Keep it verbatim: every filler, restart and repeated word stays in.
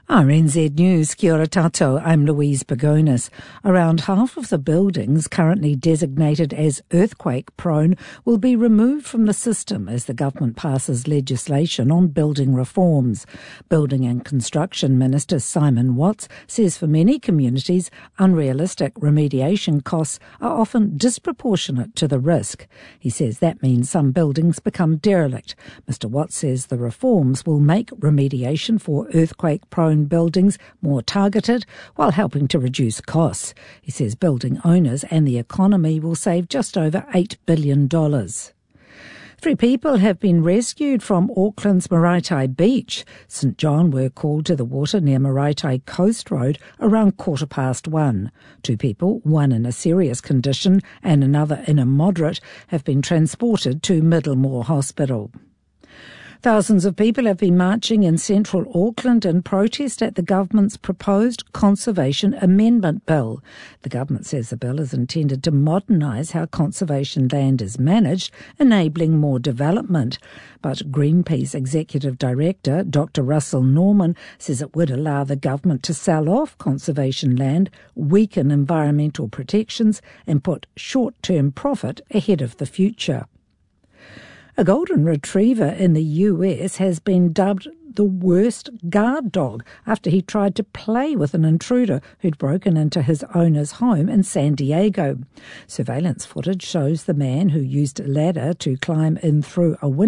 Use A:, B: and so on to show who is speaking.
A: R N Z News, kia ora tātou, I'm Louise Bagonis. Around half of the buildings currently designated as earthquake-prone will be removed from the system as the government passes legislation on building reforms. Building and Construction Minister Simon Watts says for many communities, unrealistic remediation costs are often disproportionate to the risk. He says that means some buildings become derelict. Mister Watts says the reforms will make remediation for earthquake-prone buildings more targeted while helping to reduce costs. He says building owners and the economy will save just over eight billion dollars. Three people have been rescued from Auckland's Maraetai Beach. St John were called to the water near Maraetai Coast Road around quarter past one. Two people, one in a serious condition and another in a moderate, have been transported to Middlemore Hospital. Thousands of people have been marching in central Auckland in protest at the government's proposed Conservation Amendment Bill. The government says the bill is intended to modernise how conservation land is managed, enabling more development. But Greenpeace Executive Director Doctor Russell Norman says it would allow the government to sell off conservation land, weaken environmental protections and put short-term profit ahead of the future. A golden retriever in the U S has been dubbed the worst guard dog after he tried to play with an intruder who'd broken into his owner's home in San Diego. Surveillance footage shows the man who used a ladder to climb in through a window